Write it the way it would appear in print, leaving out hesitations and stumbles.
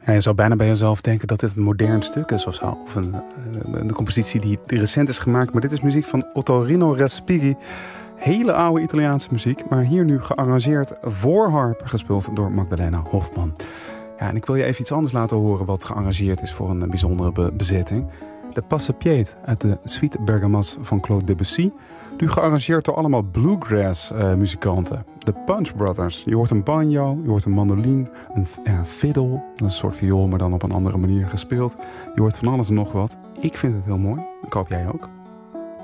Ja, je zou bijna bij jezelf denken dat dit een modern stuk is of zo. Of een compositie die recent is gemaakt. Maar dit is muziek van Ottorino Respighi. Hele oude Italiaanse muziek. Maar hier nu gearrangeerd voor harp. Gespeeld door Magdalena Hofman. Ja, en ik wil je even iets anders laten horen wat gearrangeerd is voor een bijzondere bezetting. De Passepied uit de Suite Bergamas van Claude Debussy. Nu gearrangeerd door allemaal bluegrass muzikanten. De Punch Brothers. Je hoort een banjo, je hoort een mandoline, een fiddle. Een soort viool, maar dan op een andere manier gespeeld. Je hoort van alles en nog wat. Ik vind het heel mooi. Ik hoop jij ook.